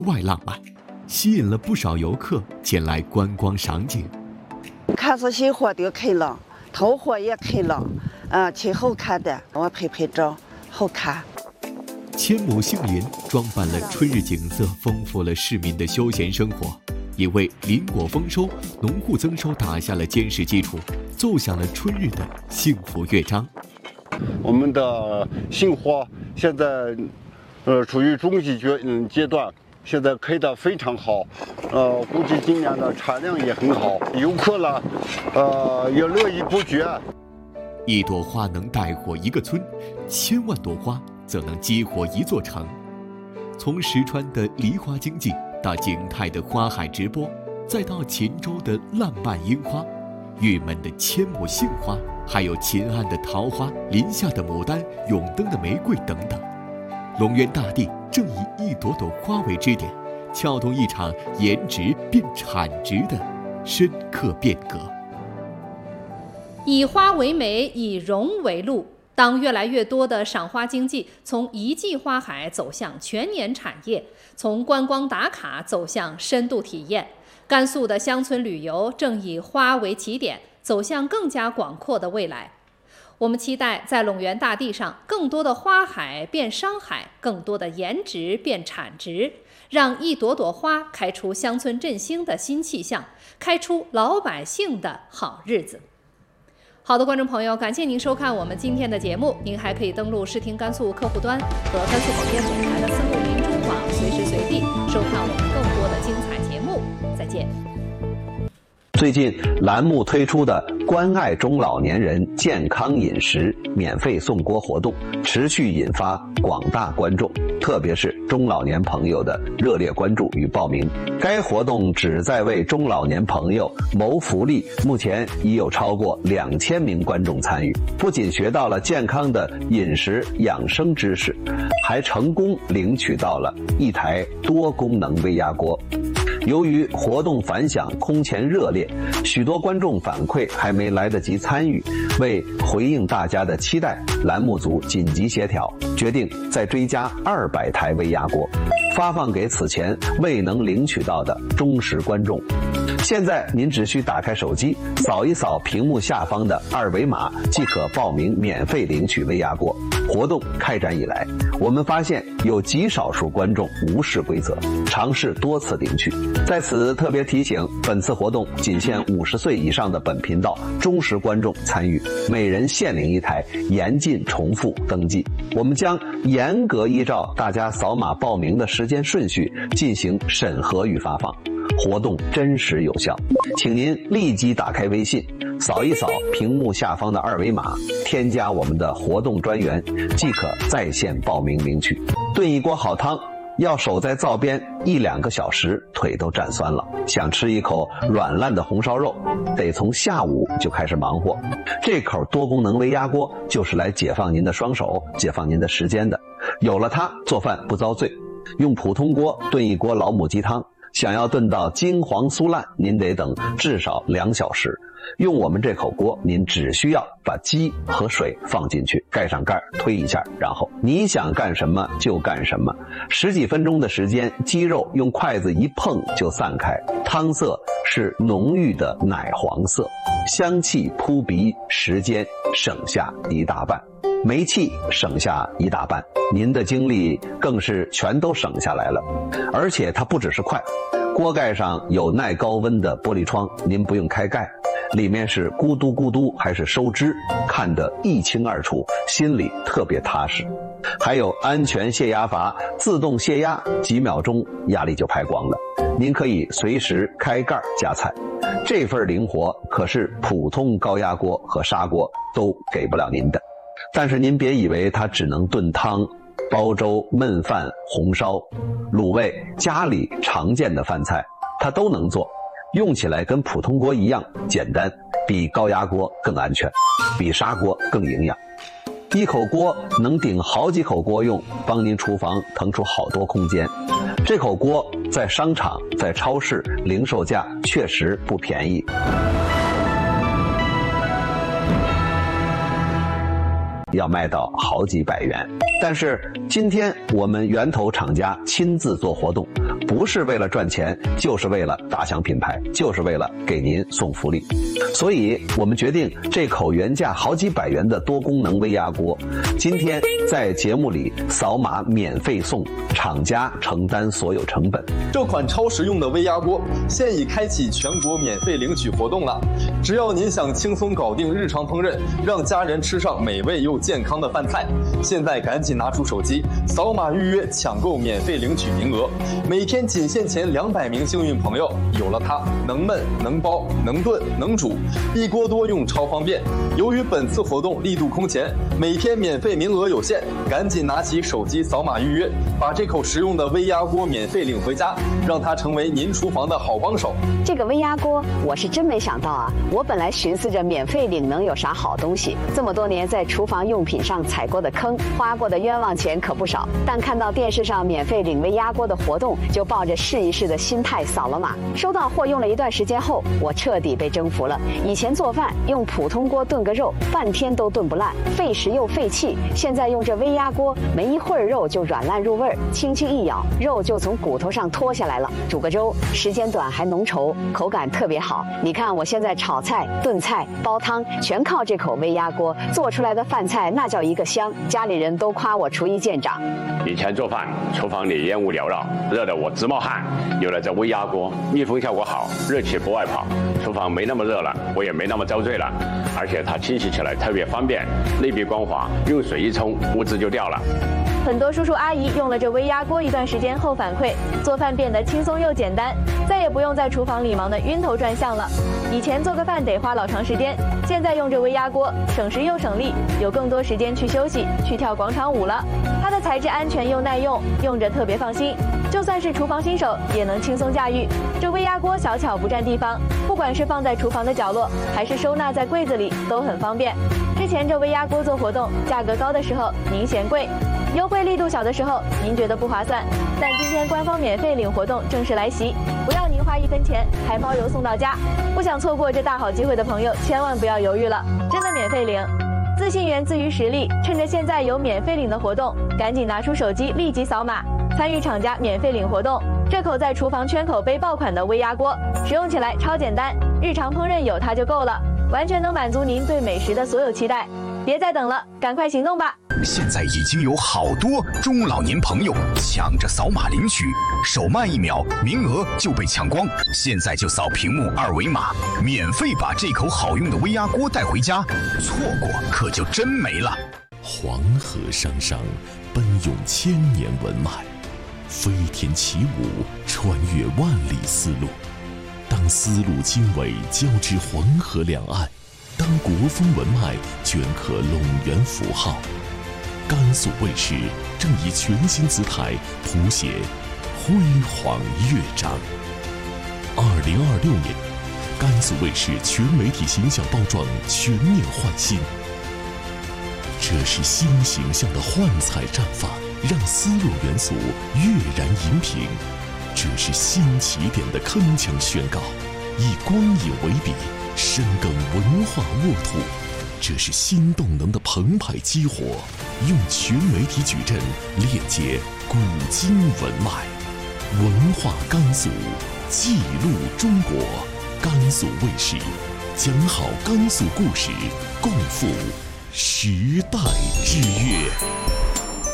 外浪漫，吸引了不少游客前来观光赏景。 看是新货都开了，头货也开了，挺好看的，我拍拍照，好看。 千亩杏林装扮了春日景色，丰富了市民的休闲生活，也为林果丰收、农户增收打下了坚实基础，奏响了春日的幸福乐章。 我们的杏花现在处于中期阶段，现在开得非常好，估计今年的产量也很好，游客呢也络绎不绝。 一朵花能带火一个村，1000万朵花则能激活一座城。从石川的梨花经济到景泰的花海直播，再到秦州的浪漫樱花，郁闷的千亩杏花，还有秦安的桃花、临夏的牡丹、永登的玫瑰等等。龙源大地正以一朵朵花为支点，撬动一场颜值变产值的深刻变革。 以花为媒，以容为路。当越来越多的赏花经济从一季花海走向全年产业，从观光打卡走向深度体验，甘肃的乡村旅游正以花为起点，走向更加广阔的未来。我们期待在陇源大地上，更多的花海变商海，更多的颜值变产值，让一朵朵花开出乡村振兴的新气象，开出老百姓的好日子。好的，观众朋友，感谢您收看我们今天的节目。您还可以登录视听甘肃客户端和甘肃广电总台的3路民中网，随时随地收看我们更多的精彩节目。再见。 最近栏目推出的关爱中老年人健康饮食免费送锅活动，持续引发广大观众，特别是中老年朋友的热烈关注与报名。该活动旨在为中老年朋友谋福利，目前已有超过2000名观众参与，不仅学到了健康的饮食养生知识，还成功领取到了一台多功能微压锅。由于活动反响空前热烈，许多观众反馈还没来得及参与，为回应大家的期待，栏目组紧急协调，决定再追加200台微压锅，发放给此前未能领取到的忠实观众。现在您只需打开手机，扫一扫屏幕下方的2维码，即可报名免费领取微压锅。活动开展以来，我们发现有极少数观众无视规则，尝试多次领取。在此特别提醒，本次活动仅限50岁以上的本频道忠实观众参与，每人限领1台，严禁重复登记。我们将严格依照大家扫码报名的时间顺序进行审核与发放，活动真实有效。请您立即打开微信，扫一扫屏幕下方的2维码，添加我们的活动专员，即可在线报名领取。炖一锅好汤要守在灶边1-2个小时，腿都站酸了。想吃一口软烂的红烧肉，得从下午就开始忙活。这口多功能微压锅就是来解放您的双手，解放您的时间的。有了它，做饭不遭罪。用普通锅炖一锅老母鸡汤，想要炖到金黄酥烂，您得等至少2小时。用我们这口锅，您只需要把鸡和水放进去，盖上盖，推一下，然后你想干什么就干什么。10几分钟的时间，鸡肉用筷子一碰就散开，汤色是浓郁的奶黄色，香气扑鼻，时间省下1大半，煤气省下1大半，您的精力更是全都省下来了。而且它不只是快，锅盖上有耐高温的玻璃窗，您不用开盖，里面是咕嘟咕嘟还是收汁，看得一清二楚，心里特别踏实。还有安全泄压阀，自动泄压，几秒钟压力就排光了，您可以随时开盖夹菜。这份灵活可是普通高压锅和砂锅都给不了您的。但是您别以为它只能炖汤、煲粥、焖饭、红烧、卤味，家里常见的饭菜它都能做，用起来跟普通锅一样简单，比高压锅更安全，比砂锅更营养。一口锅能顶好几口锅用，帮您厨房腾出好多空间。这口锅在商场、在超市零售价确实不便宜，要卖到好几百元。但是今天我们源头厂家亲自做活动， 不是为了赚钱，就是为了打响品牌，就是为了给您送福利。所以我们决定这口原价好几百元的多功能微压锅，今天在节目里扫码免费送，厂家承担所有成本。 这款超实用的微压锅现已开启全国免费领取活动了，只要您想轻松搞定日常烹饪，让家人吃上美味又健康的饭菜，现在赶紧拿出手机扫码预约抢购免费领取名额，每天仅限前200名幸运朋友，有了它能焖能包能炖能煮，一锅多用超方便。由于本次活动力度空前，每天免费名额有限，赶紧拿起手机扫码预约，把这口实用的微压锅免费领回家，让它成为您厨房的好帮手。 这个微压锅我是真没想到啊！我本来寻思着免费领能有啥好东西，这么多年在厨房用品上踩过的坑，花过的冤枉钱可不少。但看到电视上免费领微压锅的活动，就抱着试一试的心态扫了码。收到货用了一段时间后，我彻底被征服了。以前做饭用普通锅炖个肉，半天都炖不烂，费时又费气。现在用这微压锅，没一会儿肉就软烂入味，轻轻一咬，肉就从骨头上脱下来了。煮个粥，时间短还浓稠，口感特别好。你看我现在炒菜、炖菜、煲汤，全靠这口微压锅做出来的饭菜，那叫一个香。家里人都夸我厨艺见长。 以前做饭，厨房里烟雾缭绕，热得我直冒汗。有了这微压锅，密封效果好，热气不外跑，厨房没那么热了，我也没那么遭罪了。而且它清洗起来特别方便，内壁光滑，用水一冲，污渍就掉了。 很多叔叔阿姨用了这微压锅一段时间后反馈，做饭变得轻松又简单，再也不用在厨房里忙得晕头转向了。以前做个饭得花老长时间，现在用这微压锅省时又省力，有更多时间去休息，去跳广场舞了。它的材质安全又耐用，用着特别放心，就算是厨房新手也能轻松驾驭。这微压锅小巧不占地方，不管是放在厨房的角落，还是收纳在柜子里，都很方便。之前这微压锅做活动，价格高的时候您嫌贵，优惠力度小的时候您觉得不划算，但今天官方免费领活动正式来袭，不要您花1分钱，还包邮送到家。不想错过这大好机会的朋友，千万不要犹豫了，真的免费领。自信源自于实力，趁着现在有免费领的活动，赶紧拿出手机立即扫码，参与厂家免费领活动。这口在厨房圈口杯爆款的微压锅，使用起来超简单，日常烹饪有它就够了，完全能满足您对美食的所有期待。别再等了，赶快行动吧！ 现在已经有好多中老年朋友抢着扫码领取，手慢1秒，名额就被抢光。现在就扫屏幕2维码，免费把这口好用的微压锅带回家，错过可就真没了。 黄河商商，奔涌千年文脉，飞天起舞，穿越万里丝路。当丝路经纬交织黄河两岸，当国风文脉镌刻陇源符号，甘肃卫视正以全新姿态谱写辉煌乐章。2026年，甘肃卫视全媒体形象包装全面换新，这是新形象的幻彩绽放，让丝路元素跃然荧屏；这是新起点的铿锵宣告，以光影为笔，深耕文化沃土；这是新动能的澎湃激活，用全媒体矩阵链接古今文脉。文化甘肃，记录中国。甘肃卫视，讲好甘肃故事，共赴时代之乐。